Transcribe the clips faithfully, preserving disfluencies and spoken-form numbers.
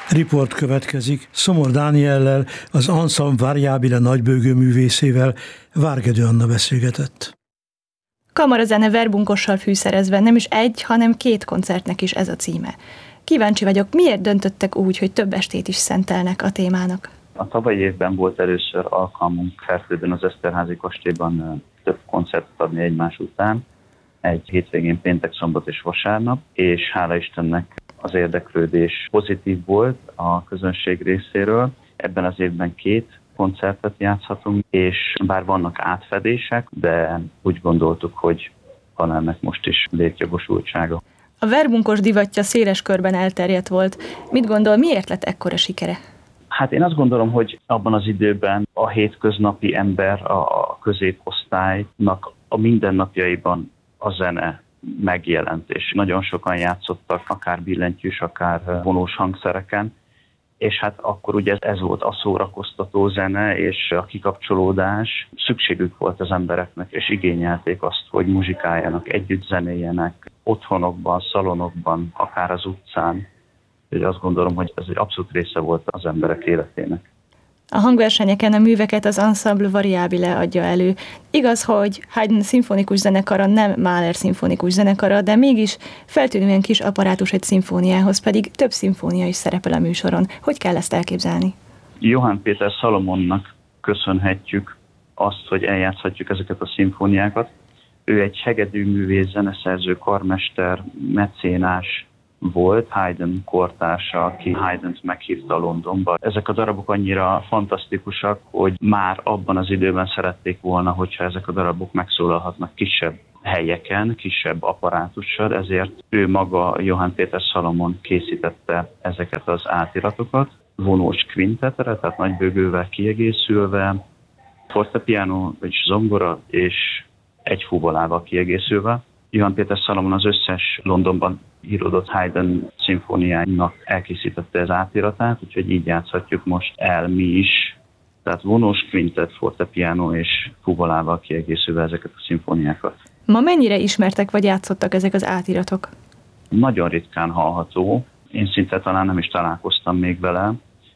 Riport következik Szomor Dániellel, az Ensemble Variabile nagybőgő művészével Várgedő Anna beszélgetett. Kamarazene verbunkossal fűszerezve nem is egy, hanem két koncertnek is ez a címe. Kíváncsi vagyok, miért döntöttek úgy, hogy több estét is szentelnek a témának? A tavalyi évben volt először alkalmunk Fertőben az Eszterházy kastélyban több koncertet adni egymás után, egy hétvégén péntek, szombat és vasárnap, és hála Istennek az érdeklődés pozitív volt a közönség részéről. Ebben az évben két koncertet játszhatunk, és bár vannak átfedések, de úgy gondoltuk, hogy van ennek most is létjogosultsága. A verbunkos divatja széles körben elterjedt volt. Mit gondol, miért lett ekkora sikere? Hát én azt gondolom, hogy abban az időben a hétköznapi ember, a középosztálynak a mindennapjaiban a zene megjelent, és nagyon sokan játszottak, akár billentyűs, akár vonós hangszereken, és hát akkor ugye ez volt a szórakoztató zene, és a kikapcsolódás. Szükségük volt az embereknek, és igényelték azt, hogy muzsikáljanak, együtt zenéljenek, otthonokban, szalonokban, akár az utcán. Úgyhogy azt gondolom, hogy ez egy abszolút része volt az emberek életének. A hangversenyeken a műveket az Ensemble Variabile adja elő. Igaz, hogy Haydn szimfonikus zenekara nem Mahler szimfonikus zenekara, de mégis feltűnően kis apparátus egy szimfóniához, pedig több szimfónia is szerepel a műsoron. Hogy kell ezt elképzelni? Johann Péter Szalomonnak köszönhetjük azt, hogy eljátszhatjuk ezeket a szimfóniákat. Ő egy hegedűművész, zeneszerző, karmester, mecénás volt, Haydn kortársa, aki Haydnt meghívta Londonba. Ezek a darabok annyira fantasztikusak, hogy már abban az időben szerették volna, hogyha ezek a darabok megszólalhatnak kisebb helyeken, kisebb apparátussal, ezért ő maga, Johann Péter Salomon készítette ezeket az átiratokat, vonós kvintetre, tehát nagybőgővel kiegészülve, fortepiano és zongora és egy fuvolával kiegészülve. Johann Péter Salomon az összes Londonban íródott Haydn szimfóniának elkészítette az átiratát, úgyhogy így játszhatjuk most el mi is. Tehát vonós kvintet, fortepiano és fuvolával kiegészülve ezeket a szimfóniákat. Ma mennyire ismertek vagy játszottak ezek az átiratok? Nagyon ritkán hallható. Én szinte talán nem is találkoztam még vele.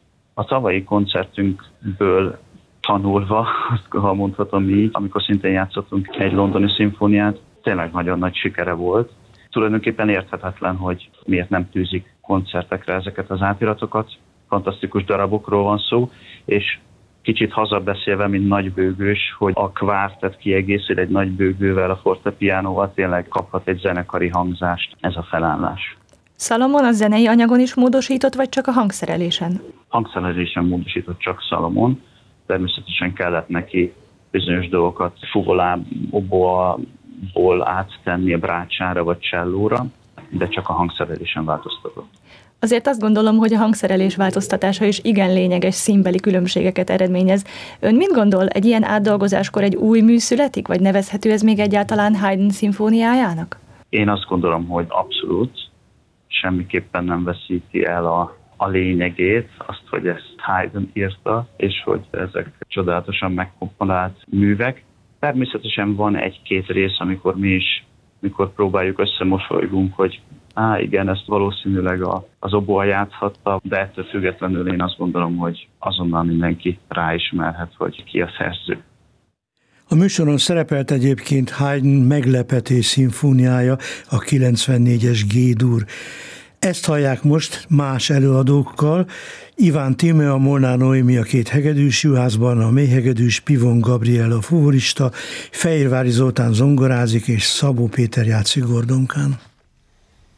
A tavalyi koncertünkből tanulva, ha mondhatom így, amikor szintén játszottunk egy londoni szimfóniát, tényleg nagyon nagy sikere volt. Tulajdonképpen érthetetlen, hogy miért nem tűzik koncertekre ezeket az átiratokat. Fantasztikus darabokról van szó, és kicsit hazabeszélve, mint nagybőgős, hogy a kvártet kiegészül egy nagybőgővel, a fortepiánóval, tényleg kaphat egy zenekari hangzást ez a felállás. Salomon a zenei anyagon is módosított, vagy csak a hangszerelésen? Hangszerelésen módosított csak Salomon. Természetesen kellett neki bizonyos dolgokat fuvolá, oboaból áttenni a brácsára vagy csellóra, de csak a hangszerelésen változtatott. Azért azt gondolom, hogy a hangszerelés változtatása is igen lényeges színbeli különbségeket eredményez. Ön mit gondol, egy ilyen átdolgozáskor egy új mű születik, vagy nevezhető ez még egyáltalán Haydn szimfóniájának? Én azt gondolom, hogy abszolút semmiképpen nem veszíti el a, a lényegét, azt, hogy ezt Haydn írta, és hogy ezek csodálatosan megkomponált művek. Természetesen van egy-két rész, amikor mi is, mikor próbáljuk összemosolygunk, hogy á, igen, ezt valószínűleg a, az oboa játszhatta, de ettől függetlenül én azt gondolom, hogy azonnal mindenki ráismerhet, hogy ki a szerző. A műsoron szerepelt egyébként Haydn meglepetés szimfóniája, a kilencvennégyes G-dur. Ezt hallják most más előadókkal. Iván Tímea, a Molnár Noémi a két hegedűs, juhászban a mélyhegedűs, Pivon Gabriel a fuvolista, Fehérvári Zoltán zongorázik, és Szabó Péter játszik gordonkán.